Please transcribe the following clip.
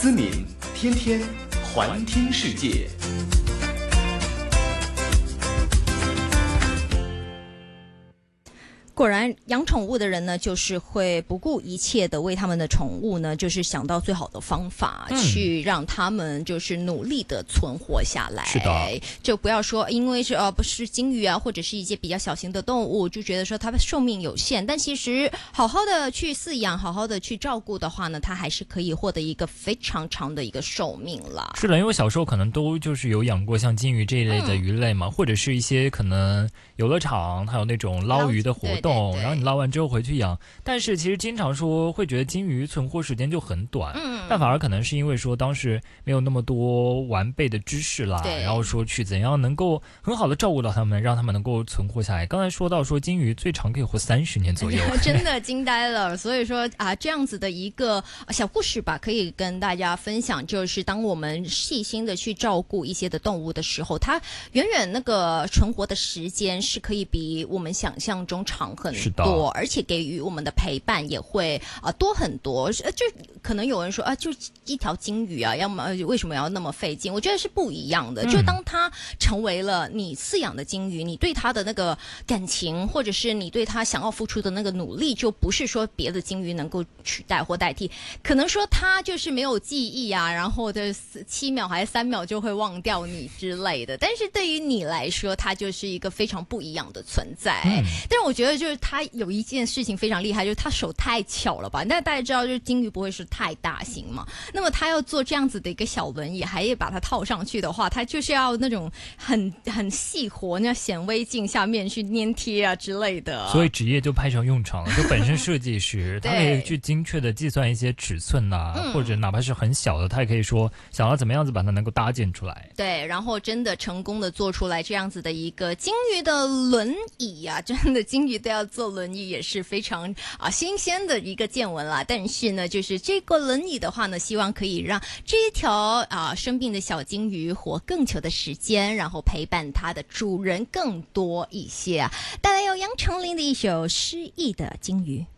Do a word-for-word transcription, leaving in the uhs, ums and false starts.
思敏天天环听世界。 果然养宠物的人呢，就是会不顾一切的为他们的宠物呢，就是想到最好的方法、嗯、去让他们就是努力的存活下来。 是的， 就不要说因为是呃不是金鱼啊，或者是一些比较小型的动物，就觉得说它的寿命有限，但其实好好的去饲养，好好的去照顾的话呢，它还是可以获得一个非常长的一个寿命啦。 是的，因为小时候可能都就是有养过像金鱼这一类的鱼类嘛、嗯、或者是一些可能游乐场还有那种捞鱼的活动，对对对，然后你捞完之后回去养，但是其实经常说会觉得金鱼存活时间就很短，嗯，但反而可能是因为说当时没有那么多完备的知识啦，然后说去怎样能够很好的照顾到它们，让它们能够存活下来。刚才说到说金鱼最长可以活三十年左右， 真的惊呆了。所以说啊，这样子的一个小故事吧，可以跟大家分享，就是当我们细心的去照顾一些的动物的时候，它远远那个存活的时间是可以比我们想象中长很多，而且给予我们的陪伴也会啊、呃、多很多。就可能有人说啊，就一条金鱼啊，要么为什么要那么费劲？我觉得是不一样的。嗯、就当它成为了你饲养的金鱼，你对它的那个感情，或者是你对它想要付出的那个努力，就不是说别的金鱼能够取代或代替。可能说它就是没有记忆啊，然后的七秒还是三秒就会忘掉你之类的。但是对于你来说，它就是一个非常不一样的存在。嗯、但是我觉得就是它有一件事情非常厉害，就是它手太巧了吧？那大家知道，就是金鱼不会是太大型嘛？那么它要做这样子的一个小轮椅，还要把它套上去的话，它就是要那种很很细活，那显微镜下面去粘贴啊之类的。 所以职业就派上用场了，就本身设计师，他可以去精确的计算一些尺寸啊，嗯、或者哪怕是很小的，他也可以说想要怎么样子把它能够搭建出来。 对，然后真的成功的做出来这样子的一个金鱼的轮椅啊，真的金鱼都要做轮椅也是非常啊新鲜的一个见闻啦。但是呢，就是这个轮椅的话呢，希望可以让这一条啊生病的小金鱼活更久的时间，然后陪伴它的主人更多一些啊。带来由杨丞琳的一首《失忆的金鱼》。